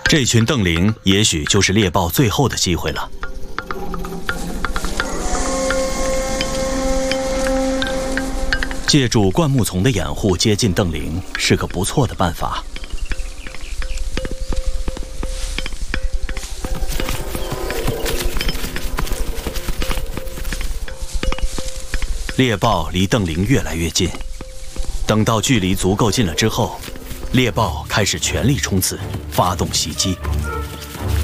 这群瞪羚也许就是猎豹最后的机会了。借助灌木丛的掩护接近瞪羚是个不错的办法。猎豹离瞪羚越来越近，等到距离足够近了之后，猎豹开始全力冲刺，发动袭击。